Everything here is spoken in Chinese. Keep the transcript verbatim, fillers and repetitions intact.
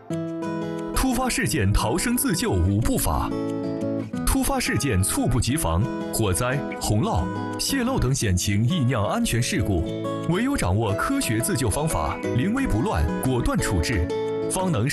突发事件逃生自救五步法。突发事件猝不及防，火灾、洪涝、泄漏等险情易酿安全事故，唯有掌握科学自救方法，临危不乱，果断处置，方能